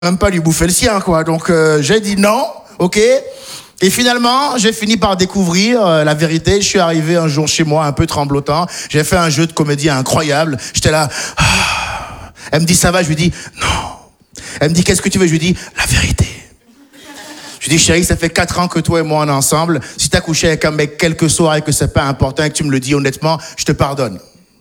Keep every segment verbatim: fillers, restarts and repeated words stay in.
même pas lui bouffer le sien, quoi. Donc, euh, j'ai dit non, ok. Et finalement, j'ai fini par découvrir euh, la vérité. Je suis arrivé un jour chez moi, un peu tremblotant. J'ai fait un jeu de comédie incroyable. J'étais là. Ah. Elle me dit, ça va? Je lui dis, non. Elle me dit, qu'est-ce que tu veux? Je lui dis, la vérité. Je lui dis, chérie, ça fait quatre ans que toi et moi on est ensemble. Si t'as couché avec un mec quelques soirs et que c'est pas important et que tu me le dis honnêtement, je te pardonne.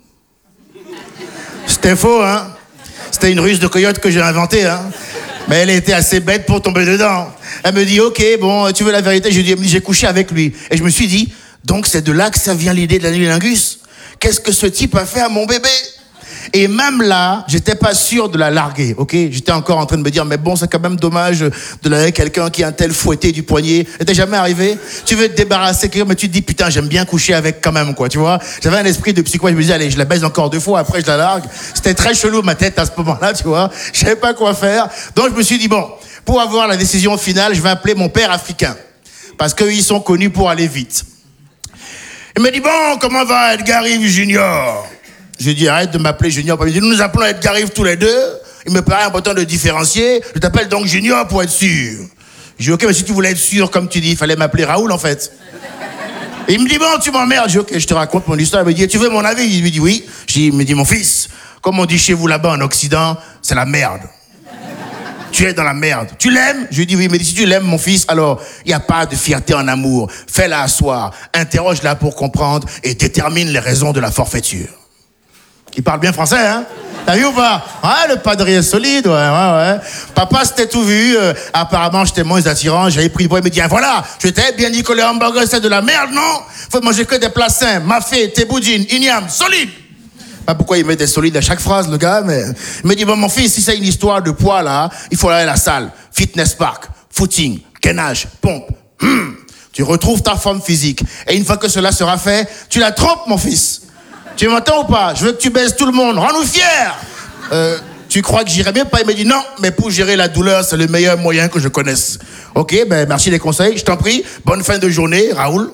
C'était faux, hein? C'était une ruse de coyote que j'ai inventée, hein? Mais elle était assez bête pour tomber dedans. Elle me dit, ok, bon, tu veux la vérité? Je lui dis, j'ai couché avec lui. Et je me suis dit, donc c'est de là que ça vient l'idée de la Lingus. Qu'est-ce que ce type a fait à mon bébé? Et même là, j'étais pas sûr de la larguer, ok? J'étais encore en train de me dire, mais bon, c'est quand même dommage de larguer quelqu'un qui a un tel fouetté du poignet. Ça t'est jamais arrivé? Tu veux te débarrasser de quelqu'un, mais tu te dis, putain, j'aime bien coucher avec quand même, quoi, tu vois? J'avais un esprit de psycho, je me disais, allez, je la baise encore deux fois, après je la largue. C'était très chelou, ma tête, à ce moment-là, tu vois? Je savais pas quoi faire. Donc je me suis dit, bon, pour avoir la décision finale, je vais appeler mon père africain. Parce qu'eux, ils sont connus pour aller vite. Il me dit, bon, comment va Edgar Yves Junior? Je dis, arrête de m'appeler Junior. Il me dit, nous nous appelons Edgar Yves tous les deux. Il me paraît important de différencier. Je t'appelle donc Junior pour être sûr. Je dis, ok, mais si tu voulais être sûr, comme tu dis, il fallait m'appeler Raoul, en fait. Et il me dit, bon, tu m'emmerdes. Je dis, ok, je te raconte mon histoire. Il me dit, tu veux mon avis? Il me dit, oui. Je dis, il me dit, mon fils, comme on dit chez vous là-bas en Occident, c'est la merde. Tu es dans la merde. Tu l'aimes? Je lui dis oui, mais si tu l'aimes, mon fils, alors il n'y a pas de fierté en amour. Fais-la asseoir, interroge-la pour comprendre et détermine les raisons de la forfaiture. Il parle bien français, hein? T'as vu ou pas? Ouais, le padré est solide, ouais, ouais, ouais. Papa, c'était tout vu. Euh, apparemment, j'étais moins attirant. J'avais pris le poids. Il me dit, ah, voilà, je t'ai bien dit que les hamburgers, c'est de la merde, non? Faut manger que des plats sains. Mafé, teboudine, igname, solide. Pas pourquoi il met des solides à chaque phrase, le gars, mais il me dit, bon, mon fils, si c'est une histoire de poids, là, il faut aller à la salle. Fitness park, footing, gainage, pompe. Hum. Tu retrouves ta forme physique. Et une fois que cela sera fait, tu la trompes, mon fils. Tu m'entends ou pas? Je veux que tu baises tout le monde. Rends-nous fiers. Euh, tu crois que j'irai bien? Pas. Il me dit non, mais pour gérer la douleur, c'est le meilleur moyen que je connaisse. Ok, ben merci des conseils. Je t'en prie. Bonne fin de journée, Raoul.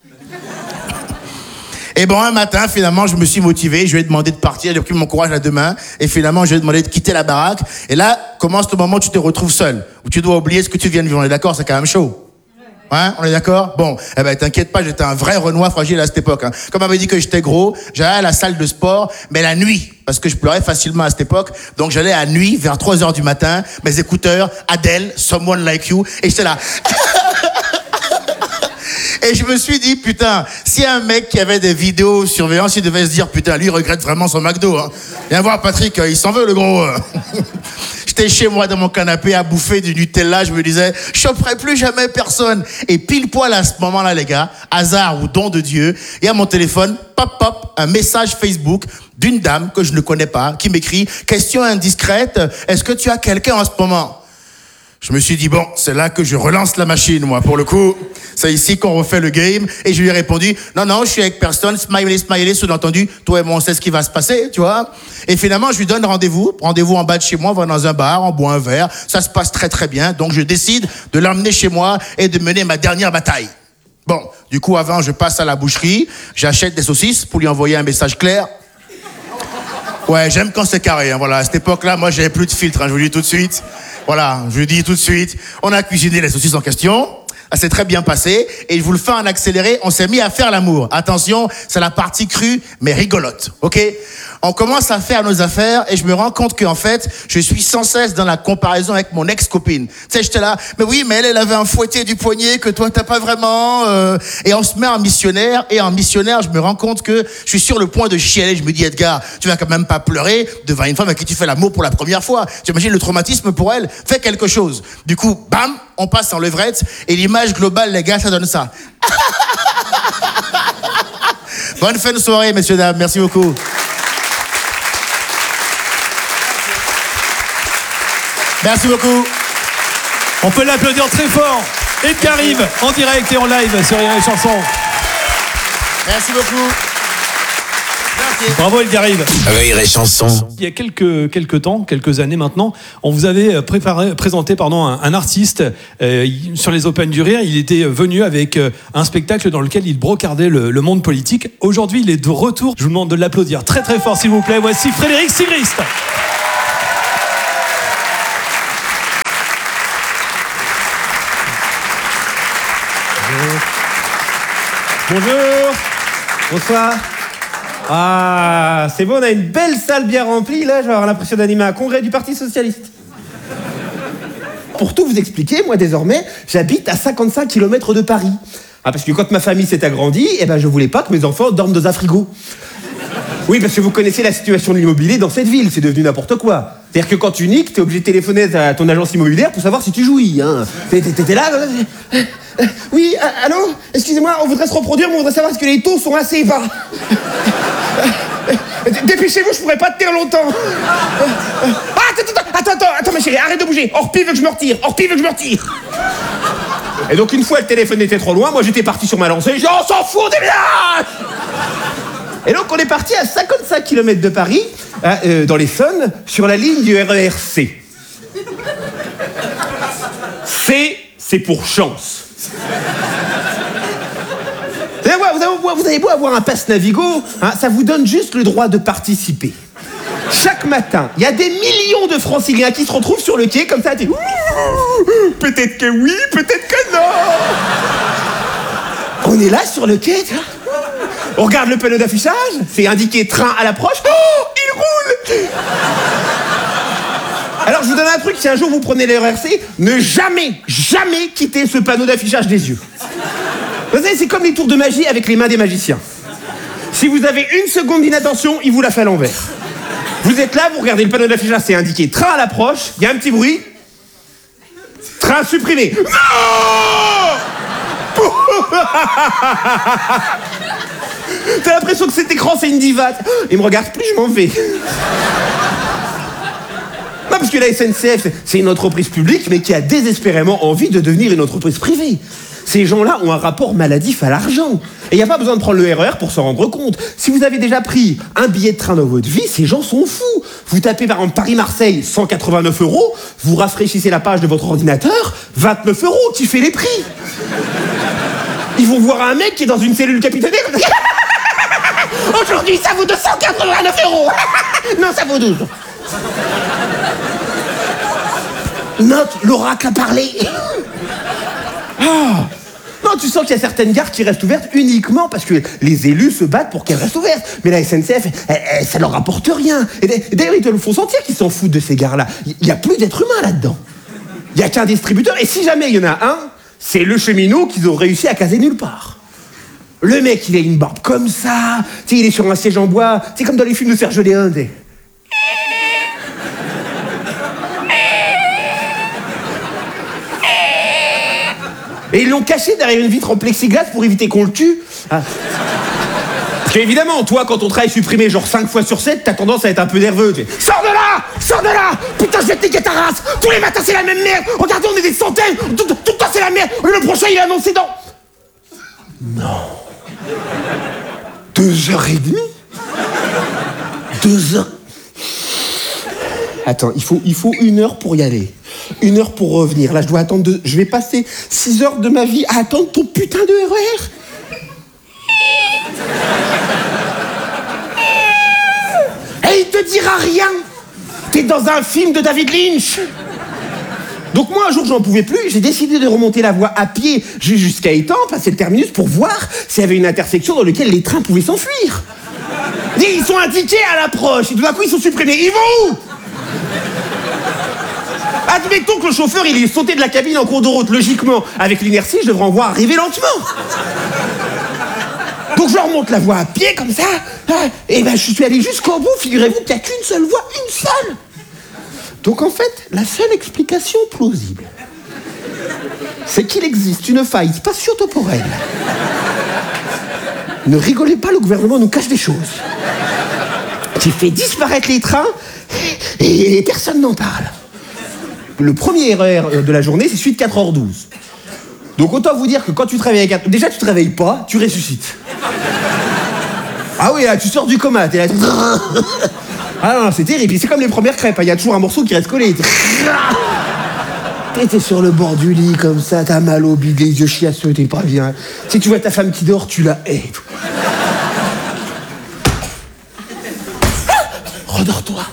Et bon, un matin, finalement, je me suis motivé. Je lui ai demandé de partir. J'ai pris mon courage à deux mains. Et finalement, je lui ai demandé de quitter la baraque. Et là, commence le moment où tu te retrouves seul. Où tu dois oublier ce que tu viens de vivre. On est d'accord? C'est quand même chaud. Hein, on est d'accord? Bon, eh ben t'inquiète pas, j'étais un vrai Renoir fragile à cette époque. Hein. Comme on m'avait dit que j'étais gros, j'allais à la salle de sport, mais la nuit, parce que je pleurais facilement à cette époque. Donc j'allais à nuit, vers trois heures du matin, mes écouteurs, Adele, Someone Like You, et j'étais là. Et je me suis dit, putain, si un mec qui avait des vidéos surveillance, il devait se dire, putain, lui, il regrette vraiment son McDo. Hein. Viens voir Patrick, il s'en veut le gros. J'étais chez moi dans mon canapé à bouffer du Nutella, je me disais, je choperai plus jamais personne. Et pile poil à ce moment-là, les gars, hasard ou don de Dieu, il y a mon téléphone, pop, pop, un message Facebook d'une dame que je ne connais pas, qui m'écrit, question indiscrète, est-ce que tu as quelqu'un en ce moment? Je me suis dit, bon, c'est là que je relance la machine, moi, pour le coup. C'est ici qu'on refait le game. Et je lui ai répondu, non, non, je suis avec personne, smiley, smiley, sous-entendu, toi et moi, on sait ce qui va se passer, tu vois. Et finalement, je lui donne rendez-vous, rendez-vous en bas de chez moi, on va dans un bar, on boit un verre, ça se passe très très bien. Donc je décide de l'emmener chez moi et de mener ma dernière bataille. Bon, du coup, avant, je passe à la boucherie, j'achète des saucisses pour lui envoyer un message clair. Ouais, j'aime quand c'est carré, hein, voilà. À cette époque-là, moi, j'avais plus de filtre, hein, je vous le dis tout de suite. Voilà, je vous le dis tout de suite. On a cuisiné les saucisses en question. Ça s'est très bien passé. Et je vous le fais en accéléré, on s'est mis à faire l'amour. Attention, c'est la partie crue, mais rigolote, ok? On commence à faire nos affaires et je me rends compte qu'en fait, je suis sans cesse dans la comparaison avec mon ex-copine. Tu sais, j'étais là, mais oui, mais elle, elle avait un fouetté du poignet que toi, t'as pas vraiment. Euh... Et on se met en missionnaire. Et en missionnaire, je me rends compte que je suis sur le point de chialer. Je me dis, Edgar, tu vas quand même pas pleurer devant une femme avec qui tu fais l'amour pour la première fois. Tu imagines le traumatisme pour elle? Fais quelque chose. Du coup, bam, on passe en levrette. Et l'image globale, les gars, ça donne ça. Bonne fin de soirée, messieurs, dames. Merci beaucoup. Merci beaucoup. On peut l'applaudir très fort. Edgar Yves en direct et en live sur Rire et Chanson. Merci beaucoup. Merci. Bravo Edgar Yves. Rire et Chanson. Il y a quelques, quelques temps, quelques années maintenant, on vous avait préparé, présenté pardon, un, un artiste euh, sur les Open du Rire. Il était venu avec euh, un spectacle dans lequel il brocardait le, le monde politique. Aujourd'hui, il est de retour. Je vous demande de l'applaudir très très fort s'il vous plaît. Voici Frédéric Sigrist. Bonjour. Bonsoir. Ah, c'est bon, on a une belle salle bien remplie. Là, je vais avoir l'impression d'animer un congrès du Parti Socialiste. Pour tout vous expliquer, moi, désormais, j'habite à cinquante-cinq kilomètres de Paris. Ah, parce que quand ma famille s'est agrandie, eh ben, je voulais pas que mes enfants dorment dans un frigo. Oui, parce que vous connaissez la situation de l'immobilier dans cette ville, c'est devenu n'importe quoi. C'est-à-dire que quand tu niques, t'es obligé de téléphoner à ton agence immobilière pour savoir si tu jouis. Hein. T'étais là euh, euh, Oui, euh, allô. Excusez-moi, on voudrait se reproduire, mais on voudrait savoir est-ce que les taux sont assez bas. Dépêchez-vous, je pourrais pas tenir longtemps. Ah, attends, attends, attends, attends, attends, ma chérie, arrête de bouger. Orpi veut que je me retire, Orpi veut que je me retire. Et donc, une fois le téléphone était trop loin, moi j'étais parti sur ma lancée, j'ai dit, on s'en fout des villages. Et donc, on est parti à cinquante-cinq kilomètres de Paris, euh, dans l'Essonne, sur la ligne du R E R C. C, c'est pour chance. Vous allez, voir, vous, allez voir, vous avez beau avoir un pass Navigo, hein, ça vous donne juste le droit de participer. Chaque matin, il y a des millions de franciliens qui se retrouvent sur le quai, comme ça, tu... Peut-être que oui, peut-être que non. On est là, sur le quai, tu vois. On regarde le panneau d'affichage, c'est indiqué train à l'approche. Oh, il roule. Alors je vous donne un truc, si un jour vous prenez le R E R C, ne jamais, jamais quitter ce panneau d'affichage des yeux. Vous savez, c'est comme les tours de magie avec les mains des magiciens. Si vous avez une seconde d'inattention, il vous la fait à l'envers. Vous êtes là, vous regardez le panneau d'affichage, c'est indiqué train à l'approche, il y a un petit bruit. Train supprimé. Non. T'as l'impression que cet écran c'est une diva. Il me regarde plus, je m'en vais. Non, parce que la S N C F, c'est une entreprise publique, mais qui a désespérément envie de devenir une entreprise privée. Ces gens-là ont un rapport maladif à l'argent. Et il n'y a pas besoin de prendre le R E R pour s'en rendre compte. Si vous avez déjà pris un billet de train dans votre vie, ces gens sont fous. Vous tapez par exemple Paris-Marseille, cent quatre-vingt-neuf euros, vous rafraîchissez la page de votre ordinateur, vingt-neuf euros, qui fait les prix. Ils vont voir un mec qui est dans une cellule capitonnée. Aujourd'hui, ça vaut deux cent quatre-vingt-neuf euros. Non, ça vaut douze. Note, l'oracle a parlé. Oh. Non, tu sens qu'il y a certaines gares qui restent ouvertes uniquement parce que les élus se battent pour qu'elles restent ouvertes. Mais la S N C F, elle, elle, ça leur rapporte rien. Et d'ailleurs, ils te le font sentir qu'ils s'en foutent de ces gares-là. Il n'y a plus d'êtres humains là-dedans. Il n'y a qu'un distributeur. Et si jamais il y en a un, c'est le cheminot qu'ils ont réussi à caser nulle part. Le mec, il a une barbe comme ça. Tu sais, il est sur un siège en bois. C'est comme dans les films de Serge Léon. T'sais. Et ils l'ont caché derrière une vitre en plexiglas pour éviter qu'on le tue. Ah. Parce qu'évidemment, toi, quand on travaille supprimé genre cinq fois sur sept, t'as tendance à être un peu nerveux. Tu fais, sors de là. Sors de là. Putain, je vais te niquer ta race. Tous les matins, c'est la même merde. Regardez, on est des centaines. Tout, tout le temps, c'est la merde. Le prochain, il est annoncé dans... Non. Deux heures et demie. Deux heures... Attends, il faut, il faut une heure pour y aller. Une heure pour revenir. Là, je dois attendre... De... Je vais passer six heures de ma vie à attendre ton putain de R E R. Et il te dira rien. T'es dans un film de David Lynch. Donc moi, un jour, j'en pouvais plus. J'ai décidé de remonter la voie à pied jusqu'à Étampes, passer le terminus pour voir s'il y avait une intersection dans laquelle les trains pouvaient s'enfuir. Et ils sont indiqués à l'approche. Et tout d'un coup, ils sont supprimés. Ils vont où? Admettons que le chauffeur, il est sauté de la cabine en cours de route. Logiquement, avec l'inertie, je devrais en voir arriver lentement. Donc je remonte la voie à pied, comme ça. Et ben, je suis allé jusqu'au bout. Figurez-vous qu'il n'y a qu'une seule voie, une seule. Donc en fait, la seule explication plausible, c'est qu'il existe une faille spatio-temporelle. Ne rigolez pas, le gouvernement nous cache des choses. Qui fait disparaître les trains et personne n'en parle. Le premier R E R de la journée, c'est celui de quatre heures douze. Donc autant vous dire que quand tu te réveilles à quatre... Déjà, tu te réveilles pas, tu ressuscites. Ah oui, là, tu sors du coma, t'es là... Ah non, c'est terrible. C'est comme les premières crêpes, il y a toujours un morceau qui reste collé. T'es sur le bord du lit, comme ça, t'as mal au bide, les yeux chiasseux, t'es pas bien. Si tu vois ta femme qui dort, tu la hais. Redors-toi.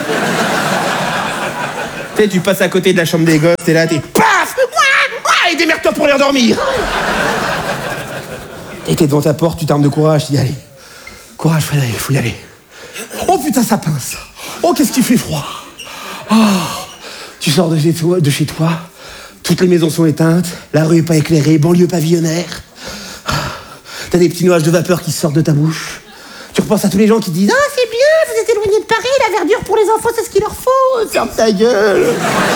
Tu sais, tu passes à côté de la chambre des gosses, t'es là, t'es paf. Et démerde-toi pour les endormir. T'es devant ta porte, tu t'armes de courage, tu dis allez, courage Frédéric, il faut y aller. Oh putain, ça pince. Oh, qu'est-ce qu'il fait froid. Oh, tu sors de chez toi, de chez toi, toutes les maisons sont éteintes, la rue est pas éclairée, banlieue pavillonnaire. T'as des petits nuages de vapeur qui sortent de ta bouche. Tu repenses à tous les gens qui disent « Ah, c'est bien, vous êtes éloignés de Paris, la verdure pour les enfants, c'est ce qu'il leur faut. Ferme ta gueule. »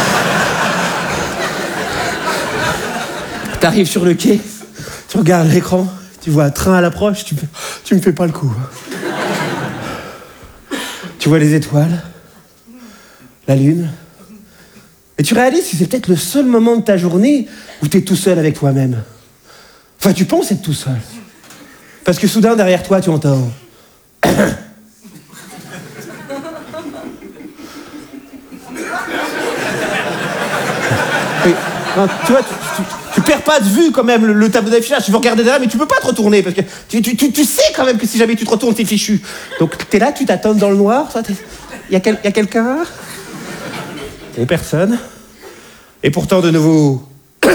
T'arrives sur le quai, tu regardes l'écran, tu vois un train à l'approche, tu, tu me fais pas le coup. Tu vois les étoiles, la lune, et tu réalises que c'est peut-être le seul moment de ta journée où t'es tout seul avec toi-même. Enfin, tu penses être tout seul. Parce que soudain, derrière toi, tu entends... Et, non, tu vois, tu, tu, tu perds pas de vue quand même le, le tableau d'affichage. Tu veux regarder derrière, mais tu peux pas te retourner parce que tu, tu, tu, tu sais quand même que si jamais tu te retournes, t'es fichu. Donc t'es là, tu t'attends dans le noir. Il y a, quel, y a quelqu'un? Et personne. Et pourtant, de nouveau. Bon.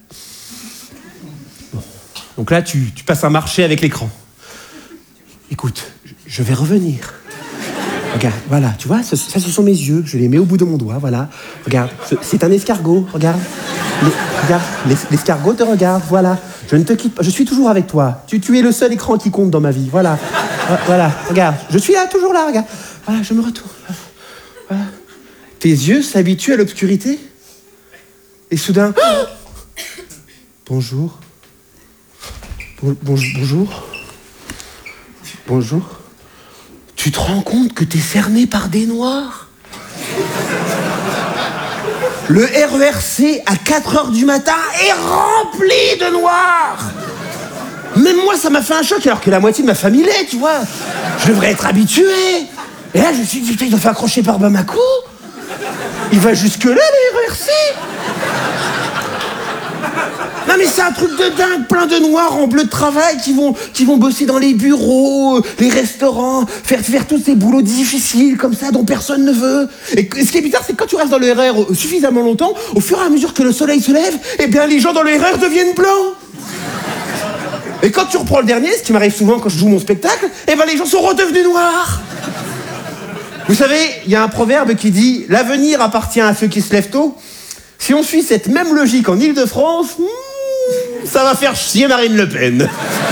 Donc là, tu, tu passes un marché avec l'écran. Écoute, je vais revenir. Regarde, voilà, tu vois, ça, ça ce sont mes yeux, je les mets au bout de mon doigt, voilà. Regarde, c'est un escargot, regarde. Les, regarde, les, l'escargot te regarde, voilà. Je ne te quitte pas, je suis toujours avec toi. Tu, tu es le seul écran qui compte dans ma vie, voilà. Voilà, regarde, je suis là, toujours là, regarde. Voilà, je me retourne. Voilà. Tes yeux s'habituent à l'obscurité. Et soudain... Oh bonjour. Bon, bon, bonjour. Bonjour. Tu te rends compte que t'es cerné par des noirs? Le R E R C à quatre heures du matin est rempli de noirs. Même moi, ça m'a fait un choc alors que la moitié de ma famille l'est, tu vois. Je devrais être habitué. Et là, je me suis dit, putain, il doit faire accrocher par Bamako. Il va jusque-là, le R E R C. Non mais c'est un truc de dingue, plein de noirs en bleu de travail qui vont, qui vont bosser dans les bureaux, les restaurants, faire, faire tous ces boulots difficiles comme ça dont personne ne veut. Et ce qui est bizarre, c'est que quand tu restes dans le R E R suffisamment longtemps, au fur et à mesure que le soleil se lève, eh bien les gens dans le R E R deviennent blancs. Et quand tu reprends le dernier, ce qui m'arrive souvent quand je joue mon spectacle, eh ben les gens sont redevenus noirs. Vous savez, il y a un proverbe qui dit « L'avenir appartient à ceux qui se lèvent tôt ». Si on suit cette même logique en Île-de-France, hmm, ça va faire chier Marine Le Pen.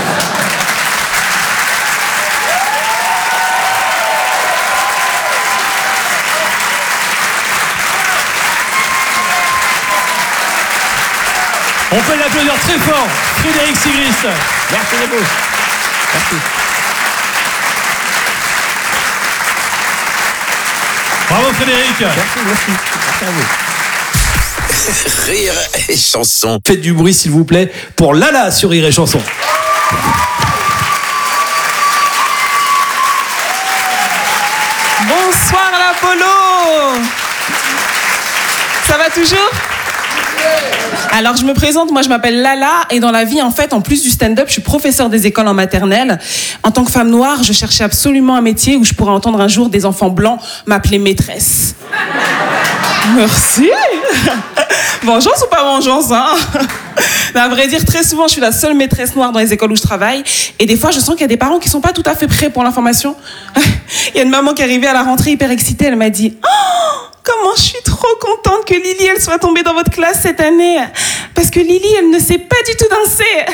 On peut l'applaudir très fort, Frédéric Sigrist. Merci beaucoup. Merci. Bravo Frédéric. Merci, merci. Merci à vous. Rire et chanson. Faites du bruit s'il vous plaît pour Lala sur Rire et chanson. Bonsoir l'Apollo. Ça va toujours ? Alors je me présente, moi je m'appelle Lala et dans la vie en fait en plus du stand-up je suis professeure des écoles en maternelle. En tant que femme noire je cherchais absolument un métier où je pourrais entendre un jour des enfants blancs m'appeler maîtresse. Merci. Vengeance ou pas vengeance hein. À vrai dire très souvent je suis la seule maîtresse noire dans les écoles où je travaille et des fois je sens qu'il y a des parents qui sont pas tout à fait prêts pour l'information. Il y a une maman qui est arrivée à la rentrée hyper excitée, elle m'a dit oh, comment je suis trop contente que Lily elle soit tombée dans votre classe cette année parce que Lily elle ne sait pas du tout danser.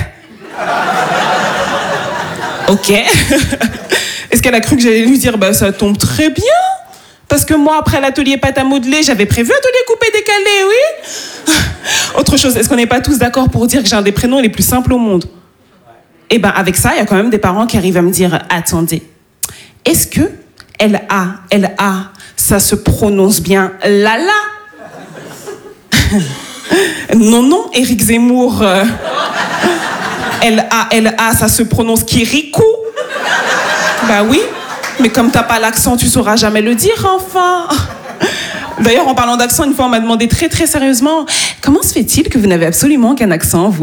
Ok. Est-ce qu'elle a cru que j'allais lui dire bah ça tombe très bien parce que moi après l'atelier pâte à modeler j'avais prévu atelier coupé décalé, oui. Autre chose, est-ce qu'on n'est pas tous d'accord pour dire que j'ai un des prénoms les plus simples au monde? Eh ben avec ça il y a quand même des parents qui arrivent à me dire attendez, est-ce que L A L A ça se prononce bien Lala? Non, non, Éric Zemmour. Euh, L A L A, ça se prononce Kirikou. Bah oui, mais comme t'as pas l'accent, tu sauras jamais le dire, enfin. D'ailleurs, en parlant d'accent, une fois, on m'a demandé très, très sérieusement « Comment se fait-il que vous n'avez absolument qu'un accent, vous ?»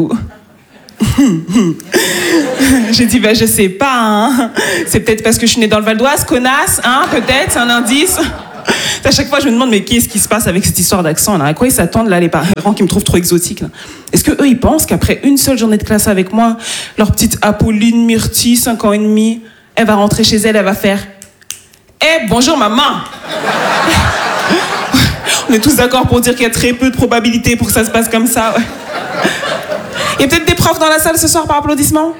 J'ai dit, bah, je sais pas, hein. C'est peut-être parce que je suis née dans le Val d'Oise, connasse, hein, peut-être, c'est un indice. À chaque fois, je me demande, mais qu'est-ce qui se passe avec cette histoire d'accent là? À quoi ils s'attendent là, les parents qui me trouvent trop exotique là? Est-ce que eux, ils pensent qu'après une seule journée de classe avec moi, leur petite Apolline Myrtille, cinq ans et demi, elle va rentrer chez elle, elle va faire Eh, hey, bonjour maman. On est tous d'accord pour dire qu'il y a très peu de probabilité pour que ça se passe comme ça. Ouais. Il y a peut-être des profs dans la salle ce soir par applaudissement?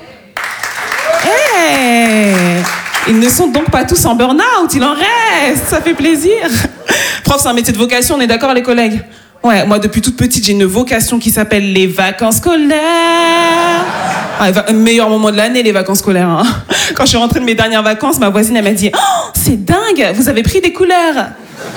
Hey, ils ne sont donc pas tous en burn-out, il en reste, ça fait plaisir. Prof, c'est un métier de vocation, on est d'accord les collègues? Ouais, moi depuis toute petite, j'ai une vocation qui s'appelle les vacances scolaires. Ah, le meilleur moment de l'année, les vacances scolaires. Hein. Quand je suis rentrée de mes dernières vacances, ma voisine, elle m'a dit « Oh, c'est dingue, vous avez pris des couleurs !»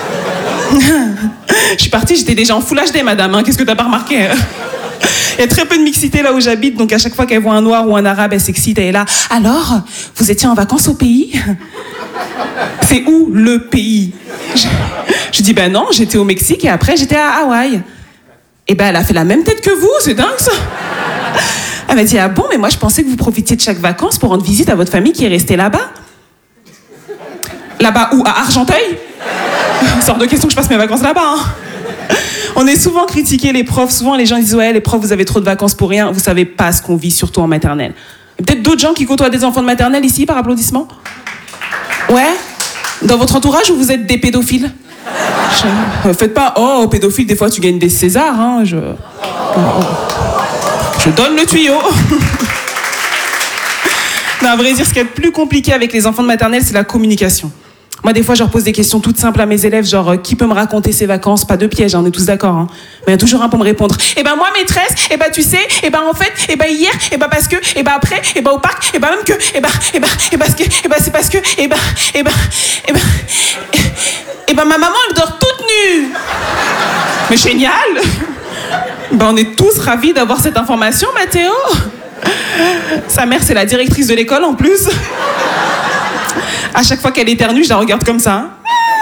Je suis partie, j'étais déjà en full H D, madame, hein. Qu'est-ce que t'as pas remarqué? Il y a très peu de mixité là où j'habite, donc à chaque fois qu'elle voit un noir ou un arabe, elle s'excite, elle est là. Alors, vous étiez en vacances au pays? C'est où le pays? Je, je dis, ben non, j'étais au Mexique et après j'étais à Hawaï. Et ben elle a fait la même tête que vous, c'est dingue ça. Elle m'a dit, ah bon, mais moi je pensais que vous profitiez de chaque vacances pour rendre visite à votre famille qui est restée là-bas. Là-bas où? À Argenteuil? Sort de question que je passe mes vacances là-bas. Hein. On est souvent critiqués, les profs. Souvent, les gens disent « Ouais, les profs, vous avez trop de vacances pour rien. » Vous savez pas ce qu'on vit, surtout en maternelle. Il y a peut-être d'autres gens qui côtoient des enfants de maternelle ici, par applaudissement? Ouais? Dans votre entourage, ou vous êtes des pédophiles? Je... Faites pas « Oh, pédophile, des fois, tu gagnes des Césars. Hein. » Je... Je donne le tuyau. Non, à vrai dire, ce qui est le plus compliqué avec les enfants de maternelle, c'est la communication. Moi, des fois, je leur pose des questions toutes simples à mes élèves, genre, euh, qui peut me raconter ses vacances? Pas de piège, hein, on est tous d'accord. Hein. Mais il y a toujours un pour me répondre. Eh ben, moi, maîtresse, eh ben, tu sais, eh ben, en fait, eh ben, hier, eh ben, parce que, eh ben, après, eh ben, au parc, eh ben, même que, eh ben, eh ben, eh ben, parce que, eh ben, c'est parce que, eh ben, eh ben, eh ben, eh ben, ma maman, elle dort toute nue. Mais génial! Ben, on est tous ravis d'avoir cette information, Mathéo. Sa mère, c'est la directrice de l'école, en plus. À chaque fois qu'elle éternue, je la regarde comme ça. Hein.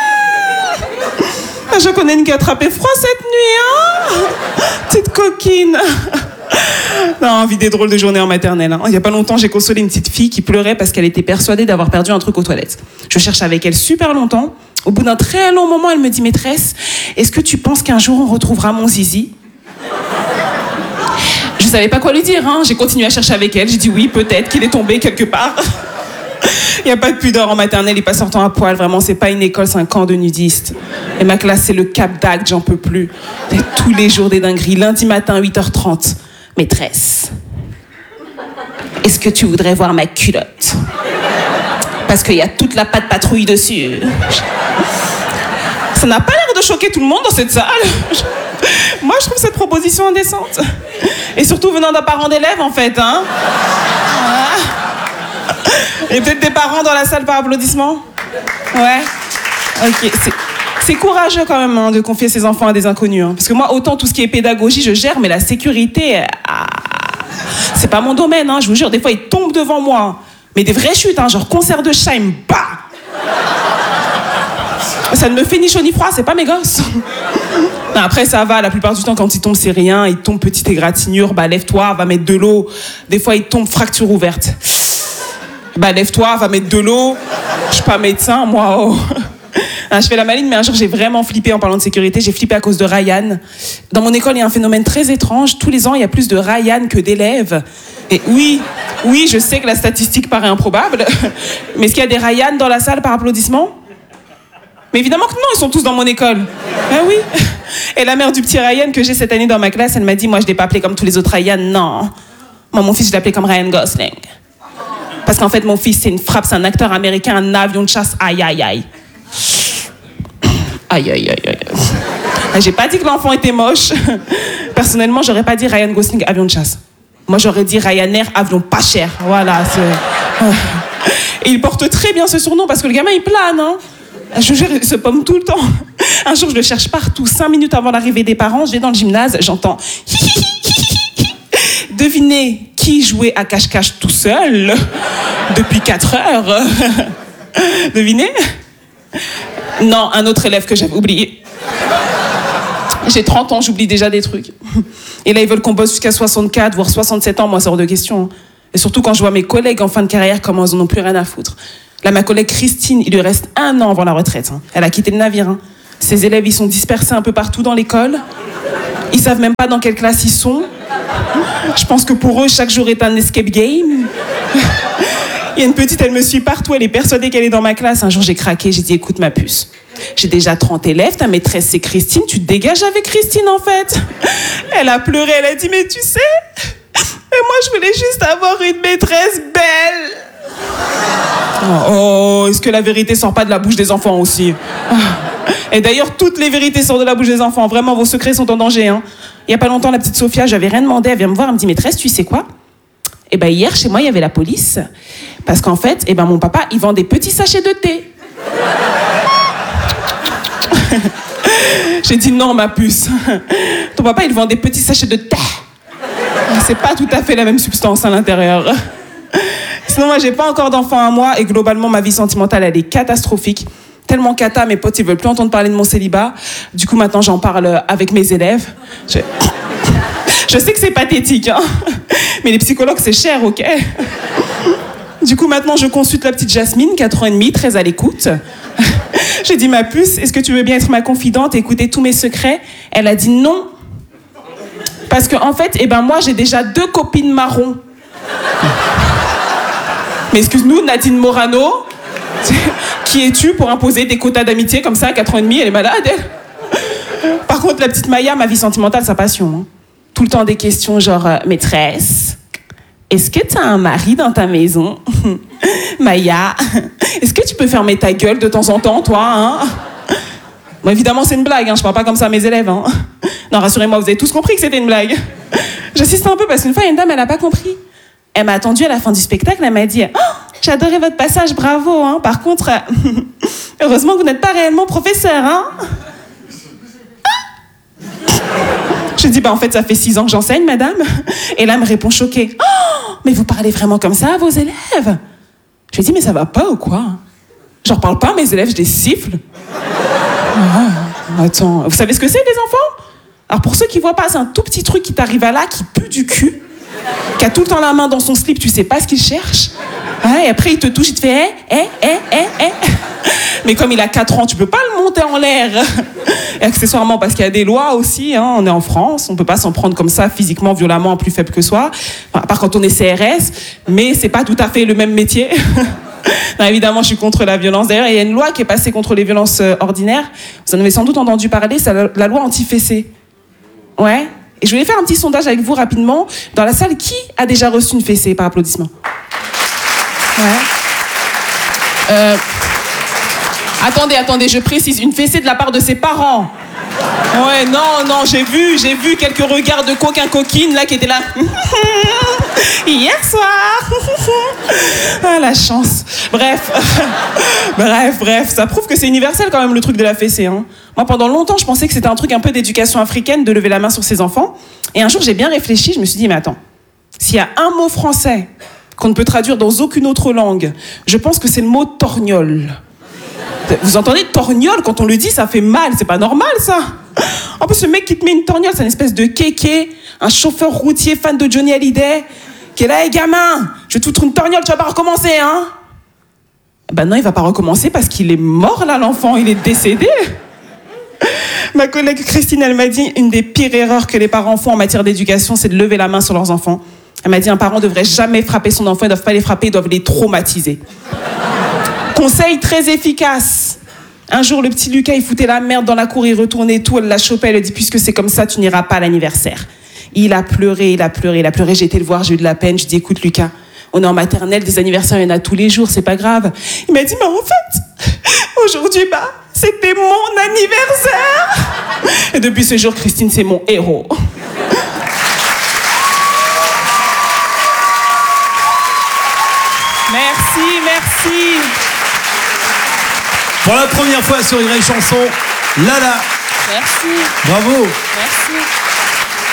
Je connais une qui a attrapé froid cette nuit, hein. Petite coquine. Non, vie des drôles de journée en maternelle. Hein. Il n'y a pas longtemps, j'ai consolé une petite fille qui pleurait parce qu'elle était persuadée d'avoir perdu un truc aux toilettes. Je cherche avec elle super longtemps. Au bout d'un très long moment, elle me dit « Maîtresse, est-ce que tu penses qu'un jour on retrouvera mon zizi ?» Je savais pas quoi lui dire. Hein. J'ai continué à chercher avec elle. J'ai dit oui, peut-être qu'il est tombé quelque part. Il n'y a pas de pudeur en maternelle, il passe sortant à poil, vraiment, c'est pas une école, c'est un camp de nudistes. Et ma classe, c'est le Cap d'Agde, j'en peux plus. Et tous les jours des dingueries, lundi matin, huit heures trente. Maîtresse, est-ce que tu voudrais voir ma culotte? Parce qu'il y a toute la patte patrouille dessus. Ça n'a pas l'air de choquer tout le monde dans cette salle. Moi, je trouve cette proposition indécente. Et surtout venant d'un parent d'élève, en fait, hein. Ah. Il y a peut-être des parents dans la salle par applaudissement? Ouais. Ok. C'est, c'est courageux quand même hein, de confier ses enfants à des inconnus. Hein. Parce que moi, autant tout ce qui est pédagogie, je gère, mais la sécurité, ah, c'est pas mon domaine. Hein, je vous jure, des fois, ils tombent devant moi. Mais des vraies chutes, hein, genre concert de chat, ils me bat. Ça ne me fait ni chaud ni froid, c'est pas mes gosses. Non, après, ça va, la plupart du temps, quand ils tombent, c'est rien. Ils tombent petite égratignure, bah lève-toi, va mettre de l'eau. Des fois, ils tombent fracture ouverte. Bah lève-toi, va mettre de l'eau. Je suis pas médecin, moi. Oh. Ah, je fais la maline, mais un jour, j'ai vraiment flippé en parlant de sécurité. J'ai flippé à cause de Ryan. Dans mon école, il y a un phénomène très étrange. Tous les ans, il y a plus de Ryan que d'élèves. Et oui, oui, je sais que la statistique paraît improbable. Mais est-ce qu'il y a des Ryan dans la salle par applaudissement? Mais évidemment que non, ils sont tous dans mon école. Ah oui. Et la mère du petit Ryan que j'ai cette année dans ma classe, elle m'a dit, moi, je l'ai pas appelé comme tous les autres Ryan. Non. Moi, mon fils, je l'ai appelé comme Ryan Gosling. Parce qu'en fait, mon fils, c'est une frappe, c'est un acteur américain, un avion de chasse. Aïe, aïe, aïe. Aïe, aïe, aïe, aïe. J'ai pas dit que l'enfant était moche. Personnellement, j'aurais pas dit Ryan Gosling, avion de chasse. Moi, j'aurais dit Ryanair, avion pas cher. Voilà. C'est... Et il porte très bien ce surnom parce que le gamin, il plane, hein. Je jure, il se pomme tout le temps. Un jour, je le cherche partout. Cinq minutes avant l'arrivée des parents, je vais dans le gymnase, j'entends... Devinez qui jouait à cache-cache tout seul depuis quatre heures. Devinez? Non, un autre élève que j'avais oublié. J'ai trente ans, j'oublie déjà des trucs. Et là, ils veulent qu'on bosse jusqu'à soixante-quatre, voire soixante-sept ans. Moi, ça hors de question. Et surtout quand je vois mes collègues en fin de carrière, comment ils en ont plus rien à foutre. Là, ma collègue Christine, il lui reste un an avant la retraite. Hein. Elle a quitté le navire. Hein. Ses élèves, ils sont dispersés un peu partout dans l'école. Ils savent même pas dans quelle classe ils sont. Je pense que pour eux, chaque jour est un escape game. Il y a une petite, elle me suit partout, elle est persuadée qu'elle est dans ma classe. Un jour, j'ai craqué, j'ai dit, écoute ma puce, j'ai déjà trente élèves, ta maîtresse c'est Christine, tu te dégages avec Christine en fait. Elle a pleuré, elle a dit, mais tu sais, mais moi je voulais juste avoir une maîtresse belle. Oh, oh, est-ce que la vérité sort pas de la bouche des enfants aussi? Et d'ailleurs, toutes les vérités sortent de la bouche des enfants, vraiment, vos secrets sont en danger. Hein. Il y a pas longtemps, la petite Sophia, j'avais rien demandé, elle vient me voir, elle me dit, maîtresse, tu sais quoi? Eh ben hier, chez moi, il y avait la police. Parce qu'en fait, eh ben, mon papa, il vend des petits sachets de thé. J'ai dit non, ma puce. Ton papa, il vend des petits sachets de thé. C'est pas tout à fait la même substance à l'intérieur. Sinon, moi, j'ai pas encore d'enfant à moi et globalement, ma vie sentimentale, elle est catastrophique. Tellement cata, mes potes, ils veulent plus entendre parler de mon célibat. Du coup, maintenant, j'en parle avec mes élèves. Je... Je sais que c'est pathétique, hein, mais les psychologues, c'est cher, ok? Du coup, maintenant, je consulte la petite Jasmine, quatre ans et demi, très à l'écoute. J'ai dit, ma puce, est-ce que tu veux bien être ma confidente et écouter tous mes secrets? Elle a dit non. Parce qu'en en fait, eh ben, moi, j'ai déjà deux copines marrons. Mais excuse-nous, Nadine Morano, qui es-tu pour imposer des quotas d'amitié comme ça à quatre ans et demi? Elle est malade, elle. Par contre, la petite Maya, ma vie sentimentale, sa passion. Hein. Tout le temps des questions genre euh, maîtresse, est-ce que tu as un mari dans ta maison? Maya, est-ce que tu peux fermer ta gueule de temps en temps, toi, hein? Bon, évidemment, c'est une blague, hein, je parle pas comme ça à mes élèves. Hein. Non, rassurez-moi, vous avez tous compris que c'était une blague. J'insiste un peu parce qu'une fois, une dame, elle a pas compris. Elle m'a attendu à la fin du spectacle, elle m'a dit oh, j'ai adoré votre passage, bravo. Hein. Par contre, euh, heureusement que vous n'êtes pas réellement professeur. Hein. Je dis, bah en fait, ça fait six ans que j'enseigne, madame. Et là, elle me répond choquée. Oh, mais vous parlez vraiment comme ça à vos élèves? Je lui dis, mais ça va pas ou quoi? J'en parle pas à mes élèves, je les siffle. Oh, attends, vous savez ce que c'est, des enfants? Alors pour ceux qui voient pas, c'est un tout petit truc qui t'arrive à là, qui pue du cul, qui a tout le temps la main dans son slip, tu sais pas ce qu'il cherche. Ouais, et après, il te touche, il te fait eh, eh, eh, eh, eh. Mais comme il a quatre ans, tu peux pas le monter en l'air. Et accessoirement, parce qu'il y a des lois aussi, hein, on est en France, on peut pas s'en prendre comme ça, physiquement, violemment, plus faible que soi. Enfin, à part quand on est C R S, mais c'est pas tout à fait le même métier. Non, évidemment, je suis contre la violence. D'ailleurs, il y a une loi qui est passée contre les violences euh, ordinaires. Vous en avez sans doute entendu parler, c'est la, la loi anti-fessée. Ouais. Et je voulais faire un petit sondage avec vous rapidement. Dans la salle, qui a déjà reçu une fessée par applaudissement? Ouais. Euh... Attendez, attendez, je précise, une fessée de la part de ses parents. Ouais, non, non, j'ai vu, j'ai vu quelques regards de coquin coquine là qui étaient là. Hier soir. Ah, la chance. Bref, bref, bref, ça prouve que c'est universel quand même le truc de la fessée. Hein. Moi, pendant longtemps, je pensais que c'était un truc un peu d'éducation africaine de lever la main sur ses enfants. Et un jour, j'ai bien réfléchi, je me suis dit, mais attends, s'il y a un mot français qu'on ne peut traduire dans aucune autre langue, je pense que c'est le mot torgnole. Vous entendez torgnole, quand on le dit, ça fait mal, c'est pas normal ça. En plus, le mec qui te met une torgnole, c'est une espèce de kéké, un chauffeur routier fan de Johnny Hallyday, qui est là, hey, gamin, je vais te foutre une torgnole, tu vas pas recommencer, hein. Ben non, il va pas recommencer parce qu'il est mort là, l'enfant, il est décédé. Ma collègue Christine, elle m'a dit, une des pires erreurs que les parents font en matière d'éducation, c'est de lever la main sur leurs enfants. Elle m'a dit, un parent ne devrait jamais frapper son enfant, ils ne doivent pas les frapper, ils doivent les traumatiser. Conseil très efficace. Un jour, le petit Lucas, il foutait la merde dans la cour, il retournait tout, elle l'a chopé, elle lui a dit, puisque c'est comme ça, tu n'iras pas à l'anniversaire. Il a pleuré, il a pleuré, il a pleuré, j'ai été le voir, j'ai eu de la peine, je lui ai dit, écoute Lucas, on est en maternelle, des anniversaires, il y en a tous les jours, c'est pas grave. Il m'a dit, mais en fait, aujourd'hui, bah, c'était mon anniversaire. Et depuis ce jour, Christine, c'est mon héros. Merci, merci. Pour la première fois sur Rire et Chanson, Lala. Merci. Bravo. Merci.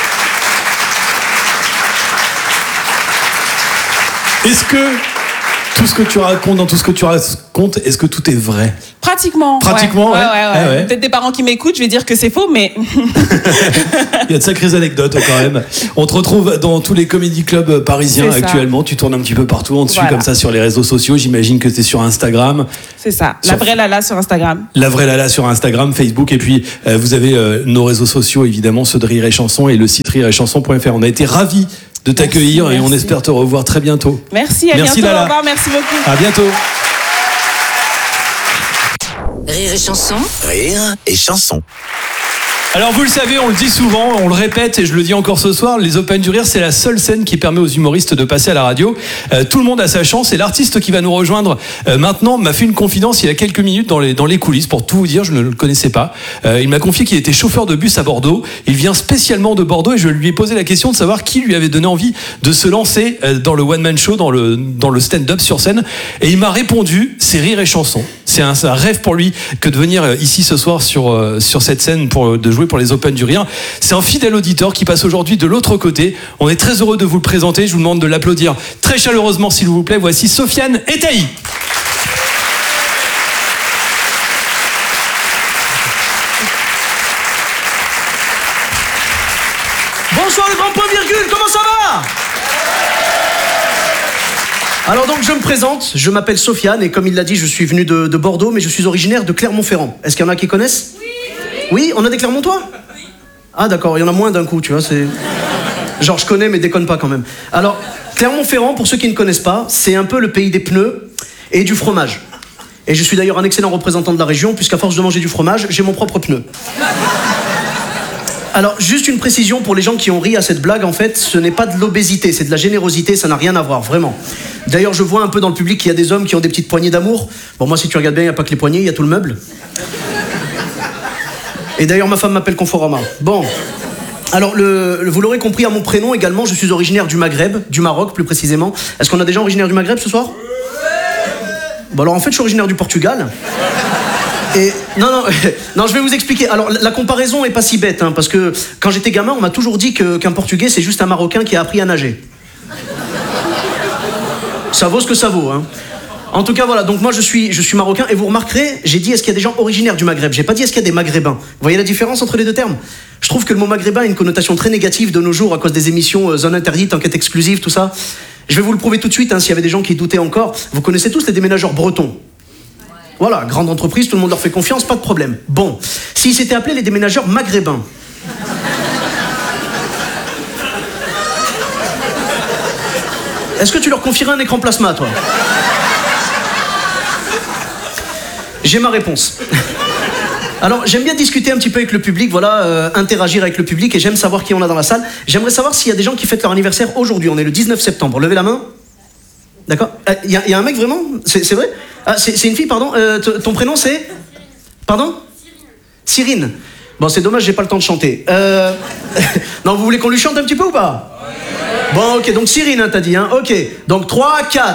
Est-ce que Tout ce que tu racontes, dans tout ce que tu racontes, est-ce que tout est vrai? Pratiquement. Pratiquement, ouais. ouais, ouais, ouais. Ah ouais. Peut-être des parents qui m'écoutent, je vais dire que c'est faux, mais... Il y a de sacrées anecdotes quand même. On te retrouve dans tous les comédie clubs parisiens actuellement. Tu tournes un petit peu partout. On te voilà. suit comme ça sur les réseaux sociaux. J'imagine que c'est sur Instagram. C'est ça. Sur... La vraie Lala sur Instagram. La vraie Lala sur Instagram, Facebook. Et puis, euh, vous avez euh, nos réseaux sociaux, évidemment, ceux de Rire et Chanson et le site rire et chanson point f r. On a été ravis de t'accueillir et on espère te revoir très bientôt. Merci, à merci, bientôt. Lala. Au revoir, merci beaucoup. À bientôt. Rire et Chanson. Rire et Chanson. Alors vous le savez, on le dit souvent, on le répète et je le dis encore ce soir, les Open du Rire, c'est la seule scène qui permet aux humoristes de passer à la radio. Euh, tout le monde a sa chance et l'artiste qui va nous rejoindre euh, maintenant m'a fait une confidence il y a quelques minutes dans les, dans les coulisses. Pour tout vous dire, je ne le connaissais pas. Euh, il m'a confié qu'il était chauffeur de bus à Bordeaux. Il vient spécialement de Bordeaux et je lui ai posé la question de savoir qui lui avait donné envie de se lancer euh, dans le one-man show, dans le, dans le stand-up sur scène. Et il m'a répondu, c'est Rire et Chanson. C'est un, c'est un rêve pour lui que de venir euh, ici ce soir sur, euh, sur cette scène pour de jouer pour les Open du Rire. C'est un fidèle auditeur qui passe aujourd'hui de l'autre côté. On est très heureux de vous le présenter. Je vous demande de l'applaudir très chaleureusement s'il vous plaît. Voici Sofiane Etaï. Bonsoir le grand point virgule, comment ça va? Alors donc je me présente, je m'appelle Sofiane et comme il l'a dit, je suis venu de, de Bordeaux, mais je suis originaire de Clermont-Ferrand. Est-ce qu'il y en a qui connaissent? Oui. Oui, on a des Clermontois? Oui. Ah d'accord, il y en a moins d'un coup, tu vois, c'est... Genre je connais mais déconne pas quand même. Alors, Clermont-Ferrand, pour ceux qui ne connaissent pas, c'est un peu le pays des pneus et du fromage. Et je suis d'ailleurs un excellent représentant de la région, puisqu'à force de manger du fromage, j'ai mon propre pneu. Alors, juste une précision pour les gens qui ont ri à cette blague, en fait, ce n'est pas de l'obésité, c'est de la générosité, ça n'a rien à voir, vraiment. D'ailleurs, je vois un peu dans le public qu'il y a des hommes qui ont des petites poignées d'amour. Bon, moi, si tu regardes bien, il n'y a pas que les poignées, il y a tout le meuble. Et d'ailleurs, ma femme m'appelle Conforama. Bon. Alors, le, le, vous l'aurez compris à mon prénom également, je suis originaire du Maghreb, du Maroc plus précisément. Est-ce qu'on a des gens originaires du Maghreb ce soir? Bon, alors en fait, je suis originaire du Portugal. Et non, non, non, je vais vous expliquer. Alors, la, la comparaison est pas si bête, hein, parce que quand j'étais gamin, on m'a toujours dit que, qu'un Portugais, c'est juste un Marocain qui a appris à nager. Ça vaut ce que ça vaut, hein. En tout cas, voilà, donc moi je suis, je suis marocain, et vous remarquerez, j'ai dit est-ce qu'il y a des gens originaires du Maghreb, j'ai pas dit est-ce qu'il y a des maghrébins. Vous voyez la différence entre les deux termes? Je trouve que le mot maghrébin a une connotation très négative de nos jours à cause des émissions euh, Zone Interdite, Enquête Exclusive, tout ça. Je vais vous le prouver tout de suite, hein, s'il y avait des gens qui doutaient encore. Vous connaissez tous les déménageurs bretons. Voilà, grande entreprise, tout le monde leur fait confiance, pas de problème. Bon, s'ils s'étaient appelés les déménageurs maghrébins. Est-ce que tu leur confierais un écran plasma, toi? J'ai ma réponse. Alors, j'aime bien discuter un petit peu avec le public, voilà, euh, interagir avec le public, et j'aime savoir qui on a dans la salle. J'aimerais savoir s'il y a des gens qui fêtent leur anniversaire aujourd'hui. On est le dix-neuf septembre. Levez la main. D'accord. Il euh, y, y a un mec vraiment? C'est, c'est vrai? Ah, c'est, c'est une fille, pardon. Euh, t- ton prénom, c'est? Pardon? Cyrine. Cyrine. Bon, c'est dommage, j'ai pas le temps de chanter. Euh... non, vous voulez qu'on lui chante un petit peu ou pas? Ouais. Bon, ok, donc Cyrine, hein, t'as dit, hein? Ok, donc trois, quatre.